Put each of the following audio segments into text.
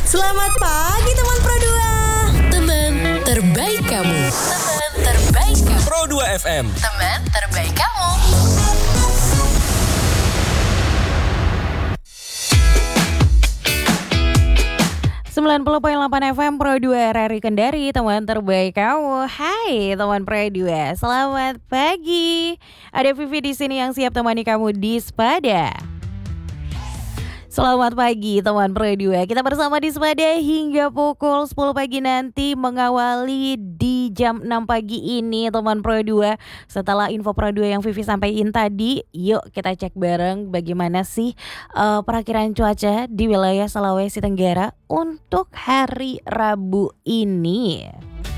Selamat pagi teman Pro 2. Teman terbaik kamu. Teman terbaik kamu. Pro 2 FM. Teman terbaik kamu. Sembilan 90.8 FM Pro 2 RRI Kendari, teman terbaik kamu. Hai teman Pro 2, selamat pagi. Ada Vivi di sini yang siap temani kamu di Spada. Selamat pagi teman Pro 2. Kita bersama di Spada hingga pukul 10 pagi nanti, mengawali di jam 6 pagi ini teman Pro 2. Setelah info Pro 2 yang Vivi sampaikan tadi, yuk kita cek bareng bagaimana sih perakiraan cuaca di wilayah Sulawesi Tenggara untuk hari Rabu ini.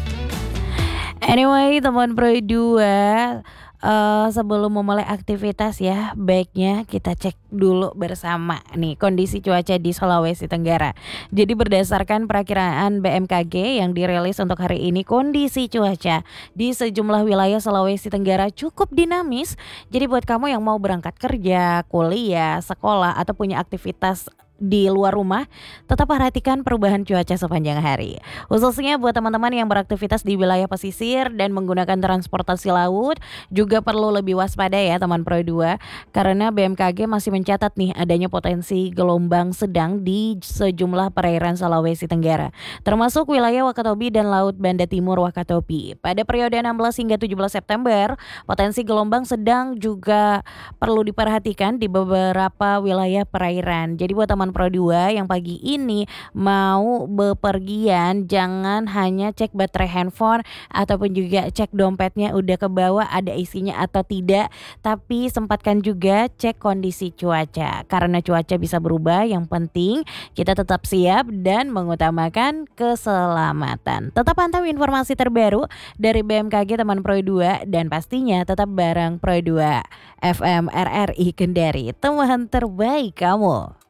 Anyway teman Pro 2, sebelum memulai aktivitas ya, baiknya kita cek dulu bersama nih kondisi cuaca di Sulawesi Tenggara. Jadi berdasarkan perakiraan BMKG yang dirilis untuk hari ini, kondisi cuaca di sejumlah wilayah Sulawesi Tenggara cukup dinamis. Jadi buat kamu yang mau berangkat kerja, kuliah, sekolah atau punya aktivitas di luar rumah, tetap perhatikan perubahan cuaca sepanjang hari. Khususnya buat teman-teman yang beraktivitas di wilayah pesisir dan menggunakan transportasi laut, juga perlu lebih waspada ya teman Pro 2, karena BMKG masih mencatat nih adanya potensi gelombang sedang di sejumlah perairan Sulawesi Tenggara, termasuk wilayah Wakatobi dan Laut Banda Timur Wakatobi. Pada periode 16 hingga 17 September, potensi gelombang sedang juga perlu diperhatikan di beberapa wilayah perairan. Jadi buat teman Pro 2 yang pagi ini mau bepergian, jangan hanya cek baterai handphone ataupun juga cek dompetnya udah ke bawah ada isinya atau tidak, tapi sempatkan juga cek kondisi cuaca, karena cuaca bisa berubah. Yang penting kita tetap siap dan mengutamakan keselamatan. Tetap pantau informasi terbaru dari BMKG teman Pro 2, dan pastinya tetap bareng Pro 2 FM RRI Kendari, teman terbaik kamu.